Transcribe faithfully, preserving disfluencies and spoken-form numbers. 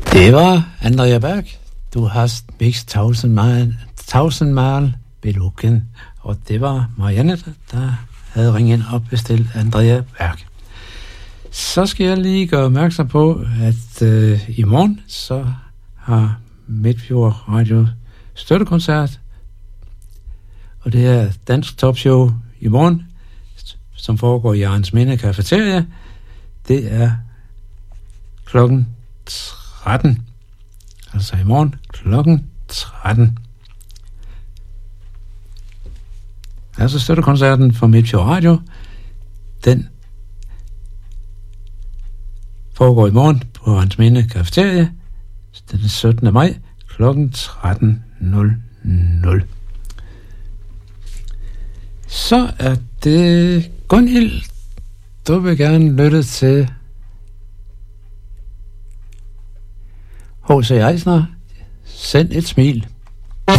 Det var Andrea Berg. Du hast mich tausendmal, tausendmal belogen. Og det var Marianne, der havde ringet ind og bestilt Andrea Berg. Så skal jeg lige gøre opmærksom på, at øh, i morgen så har Midtfjord Radio støttekoncert. Og det er Dansk Topshow i morgen, som foregår i Arnsminde Cafeteria. Det er klokken tretten. Altså i morgen klokken tretten. Altså støttekoncerten for Midtfjord Radio. Den foregår i morgen på Arnsminde Cafeteria. Den syttende maj klokken tretten nul nul. Så er det Gunhild. Du vil gerne lytte til H C Eisner. Send et smil.